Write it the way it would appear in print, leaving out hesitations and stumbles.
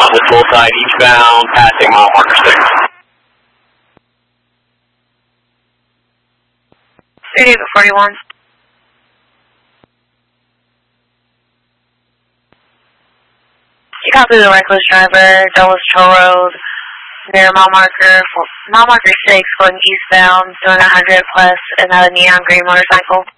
with full side eastbound, passing mile marker 6. City of 41. You copy the reckless driver, Dulles Toll Road, near mile marker 6, going eastbound, doing 100 plus, another neon green motorcycle.